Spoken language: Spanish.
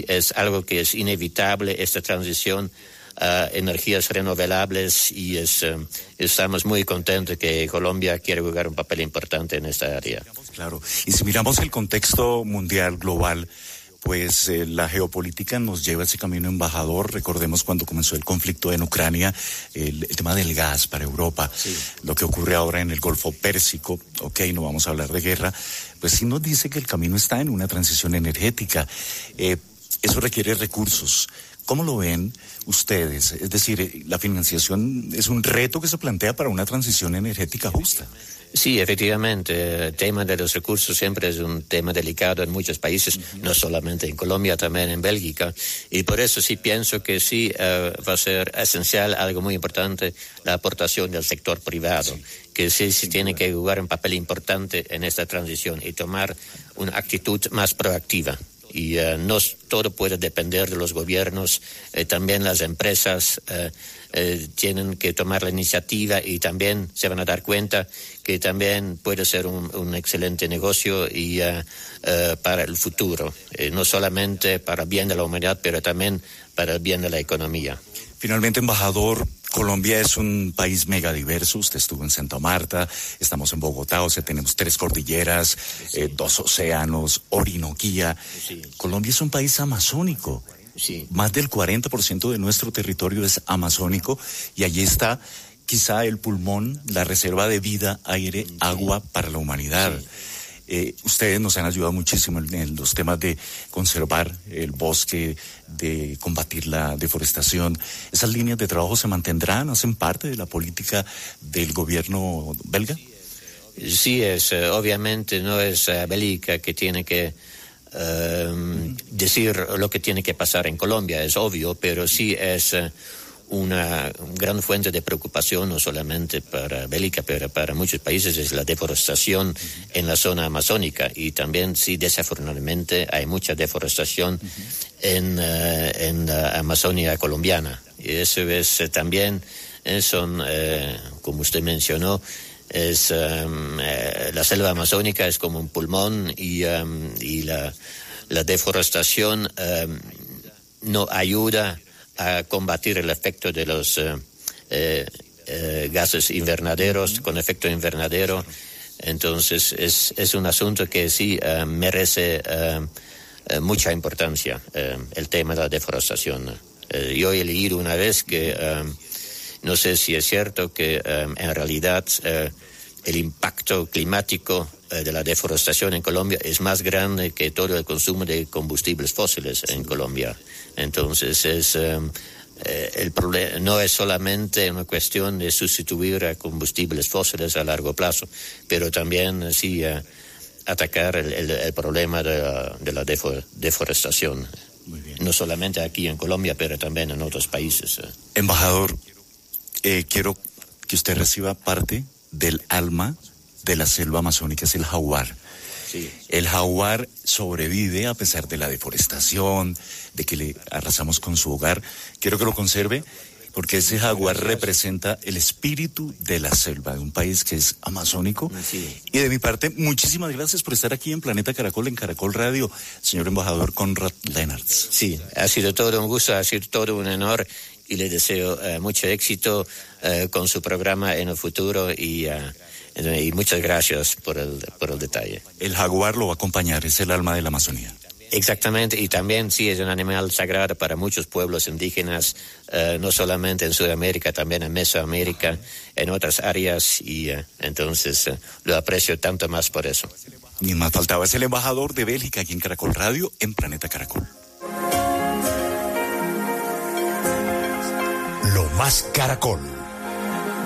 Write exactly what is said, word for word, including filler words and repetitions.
sí es algo que es inevitable, esta transición a energías renovables, y es, um, estamos muy contentos que Colombia quiere jugar un papel importante en esta área. Claro, y si miramos el contexto mundial, global, pues eh, la geopolítica nos lleva a ese camino, embajador. Recordemos cuando comenzó el conflicto en Ucrania, el, el tema del gas para Europa, sí. Lo que ocurre ahora en el Golfo Pérsico, ok, no vamos a hablar de guerra, pues sí nos dice que el camino está en una transición energética. Eh, eso requiere recursos. ¿Cómo lo ven ustedes? Es decir, la financiación es un reto que se plantea para una transición energética justa. Sí, efectivamente, el tema de los recursos siempre es un tema delicado en muchos países, uh-huh. No solamente en Colombia, también en Bélgica, y por eso sí pienso que sí uh, va a ser esencial, algo muy importante, la aportación del sector privado, sí. que sí, sí tiene que jugar un papel importante en esta transición y tomar una actitud más proactiva. Y uh, no todo puede depender de los gobiernos, eh, también las empresas eh, eh, tienen que tomar la iniciativa, y también se van a dar cuenta que también puede ser un, un excelente negocio y uh, uh, para el futuro, eh, no solamente para el bien de la humanidad, pero también para el bien de la economía. Finalmente, embajador, Colombia es un país megadiverso. Usted estuvo en Santa Marta, estamos en Bogotá, o sea, tenemos tres cordilleras, sí. eh, dos océanos, Orinoquía. Sí. Colombia es un país amazónico. Sí. Más del cuarenta por ciento de nuestro territorio es amazónico, y allí está quizá el pulmón, la reserva de vida, aire, sí. agua para la humanidad. Sí. Eh, ustedes nos han ayudado muchísimo en, en los temas de conservar el bosque, de combatir la deforestación. ¿Esas líneas de trabajo se mantendrán, hacen parte de la política del gobierno belga? Sí, es uh, obviamente no es uh, Bélgica que tiene que uh, decir lo que tiene que pasar en Colombia, es obvio, pero sí es uh, una gran fuente de preocupación, no solamente para Bélgica, pero para muchos países, es la deforestación uh-huh. en la zona amazónica, y también sí, desafortunadamente hay mucha deforestación uh-huh. en, uh, en la Amazonia colombiana, y eso es uh, también, eh, son, uh, como usted mencionó, es um, eh, la selva amazónica es como un pulmón, y, um, y la, la deforestación um, no ayuda a combatir el efecto de los eh, eh, eh, gases invernaderos, con efecto invernadero. Entonces es, es un asunto que sí uh, merece uh, uh, mucha importancia, uh, el tema de la deforestación. Uh, yo he leído una vez que, uh, no sé si es cierto, que um, en realidad uh, el impacto climático uh, de la deforestación en Colombia es más grande que todo el consumo de combustibles fósiles en Colombia. Entonces es um, eh, el problema no es solamente una cuestión de sustituir a combustibles fósiles a largo plazo, pero también sí uh, atacar el, el, el problema de la, de la defo, deforestación. Muy bien. No solamente aquí en Colombia, pero también en otros países. Uh. Embajador, eh, quiero que usted reciba parte del alma de la selva amazónica, es el jaguar. Sí. El jaguar sobrevive a pesar de la deforestación, de que le arrasamos con su hogar. Quiero que lo conserve, porque ese jaguar representa el espíritu de la selva, de un país que es amazónico. Sí. Y de mi parte, muchísimas gracias por estar aquí en Planeta Caracol, en Caracol Radio, señor embajador Konrad Leenaerts. Sí, ha sido todo un gusto, ha sido todo un honor, y le deseo uh, mucho éxito uh, con su programa en el futuro, y... Uh, Y muchas gracias por el, por el detalle. El jaguar lo va a acompañar, es el alma de la Amazonía. Exactamente, y también sí es un animal sagrado para muchos pueblos indígenas, uh, no solamente en Sudamérica, también en Mesoamérica, en otras áreas, y uh, entonces uh, lo aprecio tanto más por eso. Ni más faltaba, es el embajador de Bélgica aquí en Caracol Radio, en Planeta Caracol. Lo más Caracol.